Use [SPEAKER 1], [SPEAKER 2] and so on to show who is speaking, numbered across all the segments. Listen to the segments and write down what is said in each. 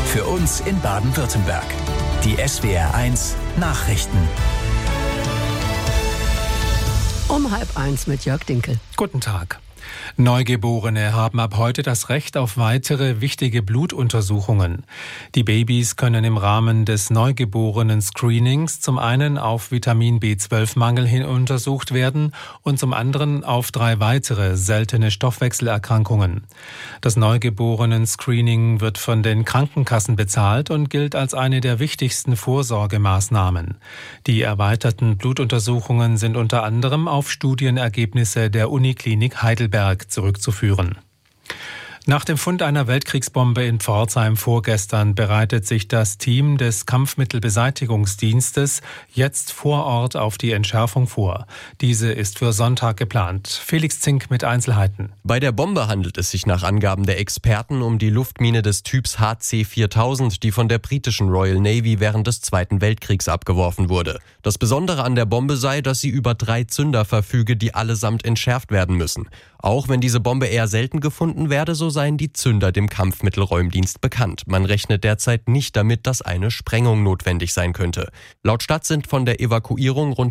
[SPEAKER 1] Für uns in Baden-Württemberg. Die SWR1 Nachrichten.
[SPEAKER 2] Um 12:30 mit Jörg Dinkel.
[SPEAKER 3] Guten Tag. Neugeborene haben ab heute das Recht auf weitere wichtige Blutuntersuchungen. Die Babys können im Rahmen des Neugeborenen-Screenings zum einen auf Vitamin B12-Mangel hin untersucht werden und zum anderen auf 3 weitere seltene Stoffwechselerkrankungen. Das Neugeborenen-Screening wird von den Krankenkassen bezahlt und gilt als eine der wichtigsten Vorsorgemaßnahmen. Die erweiterten Blutuntersuchungen sind unter anderem auf Studienergebnisse der Uniklinik Heidelberg zurückzuführen. Nach dem Fund einer Weltkriegsbombe in Pforzheim vorgestern bereitet sich das Team des Kampfmittelbeseitigungsdienstes jetzt vor Ort auf die Entschärfung vor. Diese ist für Sonntag geplant. Felix Zink mit Einzelheiten.
[SPEAKER 4] Bei der Bombe handelt es sich nach Angaben der Experten um die Luftmine des Typs HC-4000, die von der britischen Royal Navy während des Zweiten Weltkriegs abgeworfen wurde. Das Besondere an der Bombe sei, dass sie über 3 Zünder verfüge, die allesamt entschärft werden müssen. Auch wenn diese Bombe eher selten gefunden werde, so seien die Zünder dem Kampfmittelräumdienst bekannt. Man rechnet derzeit nicht damit, dass eine Sprengung notwendig sein könnte. Laut Stadt sind von der Evakuierung rund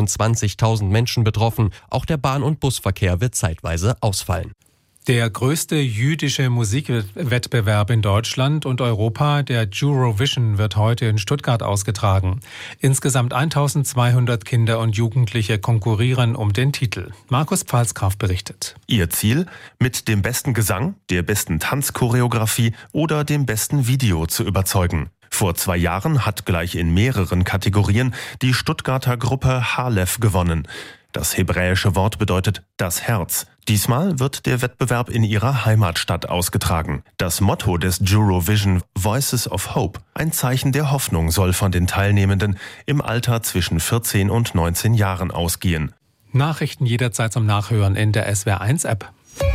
[SPEAKER 4] 27.000 Menschen betroffen. Auch der Bahn- und Busverkehr wird zeitweise ausfallen.
[SPEAKER 3] Der größte jüdische Musikwettbewerb in Deutschland und Europa, der Eurovision, wird heute in Stuttgart ausgetragen. Insgesamt 1200 Kinder und Jugendliche konkurrieren um den Titel. Markus Pfalzgraf berichtet.
[SPEAKER 5] Ihr Ziel? Mit dem besten Gesang, der besten Tanzchoreografie oder dem besten Video zu überzeugen. Vor 2 Jahren hat gleich in mehreren Kategorien die Stuttgarter Gruppe Halef gewonnen. Das hebräische Wort bedeutet das Herz. Diesmal wird der Wettbewerb in ihrer Heimatstadt ausgetragen. Das Motto des Eurovision Voices of Hope, ein Zeichen der Hoffnung, soll von den Teilnehmenden im Alter zwischen 14 und 19 Jahren ausgehen.
[SPEAKER 3] Nachrichten jederzeit zum Nachhören in der SWR1-App.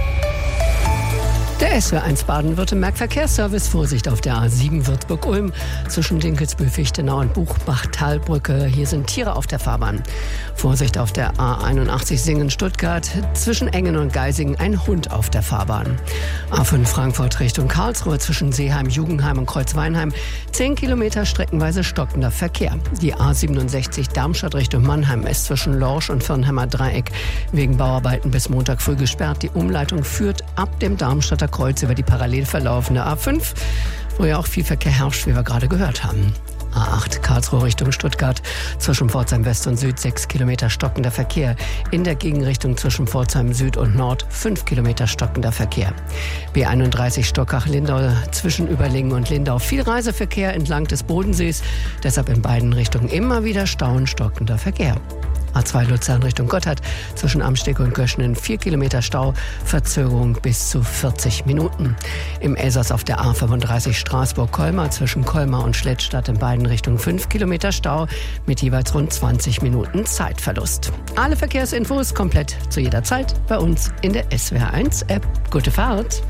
[SPEAKER 2] Der SWR1 Baden-Württemberg Verkehrsservice. Vorsicht auf der A7 Würzburg-Ulm zwischen Dinkelsbühl, Fichtenau und Buchbach-Talbrücke. Hier sind Tiere auf der Fahrbahn. Vorsicht auf der A81 Singen-Stuttgart zwischen Engen und Geisingen. Ein Hund auf der Fahrbahn. A5 Frankfurt Richtung Karlsruhe zwischen Seeheim, Jugendheim und Kreuzweinheim. 10 Kilometer streckenweise stockender Verkehr. Die A67 Darmstadt Richtung Mannheim ist zwischen Lorsch und Firnheimer Dreieck wegen Bauarbeiten bis Montag früh gesperrt. Die Umleitung führt ab dem Darmstadter Kreuz über die parallel verlaufende A5, wo ja auch viel Verkehr herrscht, wie wir gerade gehört haben. A8 Karlsruhe Richtung Stuttgart zwischen Pforzheim West und Süd 6 Kilometer stockender Verkehr. In der Gegenrichtung zwischen Pforzheim Süd und Nord 5 Kilometer stockender Verkehr. B31 Stockach-Lindau zwischen Überlingen und Lindau. Viel Reiseverkehr entlang des Bodensees, deshalb in beiden Richtungen immer wieder Stau und stockender Verkehr. A2 Luzern Richtung Gotthard zwischen Amsteg und Göschenen 4 Kilometer Stau, Verzögerung bis zu 40 Minuten. Im Elsass auf der A35 Straßburg-Colmar zwischen Colmar und Schlettstadt in beiden Richtungen 5 Kilometer Stau mit jeweils rund 20 Minuten Zeitverlust. Alle Verkehrsinfos komplett zu jeder Zeit bei uns in der SWR1-App. Gute Fahrt!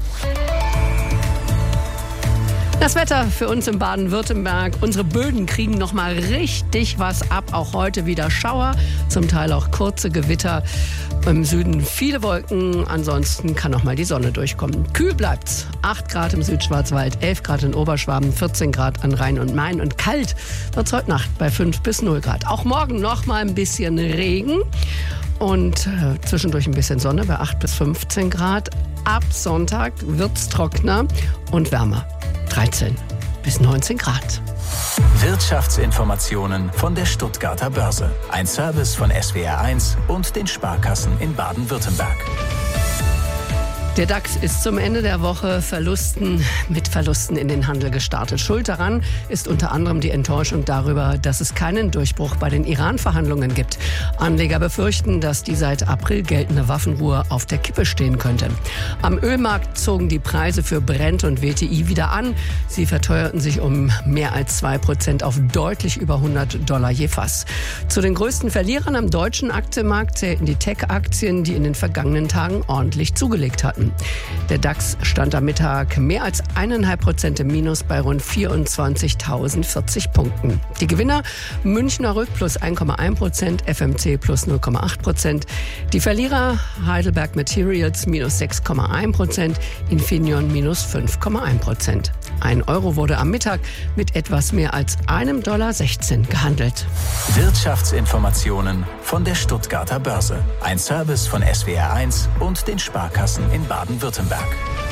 [SPEAKER 2] Das Wetter für uns in Baden-Württemberg. Unsere Böden kriegen noch mal richtig was ab. Auch heute wieder Schauer, zum Teil auch kurze Gewitter. Im Süden viele Wolken, ansonsten kann noch mal die Sonne durchkommen. Kühl bleibt's. 8 Grad im Südschwarzwald, 11 Grad in Oberschwaben, 14 Grad an Rhein und Main. Und kalt wird's heute Nacht bei 5 bis 0 Grad. Auch morgen noch mal ein bisschen Regen. Und zwischendurch ein bisschen Sonne bei 8 bis 15 Grad. Ab Sonntag wird's trockener und wärmer. 13 bis 19 Grad.
[SPEAKER 1] Wirtschaftsinformationen von der Stuttgarter Börse. Ein Service von SWR1 und den Sparkassen in Baden-Württemberg.
[SPEAKER 2] Der DAX ist zum Ende der Woche mit Verlusten in den Handel gestartet. Schuld daran ist unter anderem die Enttäuschung darüber, dass es keinen Durchbruch bei den Iran-Verhandlungen gibt. Anleger befürchten, dass die seit April geltende Waffenruhe auf der Kippe stehen könnte. Am Ölmarkt zogen die Preise für Brent und WTI wieder an. Sie verteuerten sich um mehr als 2% auf deutlich über $100 je Fass. Zu den größten Verlierern am deutschen Aktienmarkt zählten die Tech-Aktien, die in den vergangenen Tagen ordentlich zugelegt hatten. Der DAX stand am Mittag mehr als 1,5% im Minus bei rund 24.040 Punkten. Die Gewinner: Münchner Rück plus 1,1%, FMC plus 0,8%. Die Verlierer: Heidelberg Materials minus 6,1%, Infineon minus 5,1%. Ein Euro wurde am Mittag mit etwas mehr als $1,16 gehandelt.
[SPEAKER 1] Wirtschaftsinformationen von der Stuttgarter Börse. Ein Service von SWR1 und den Sparkassen in Baden-Württemberg.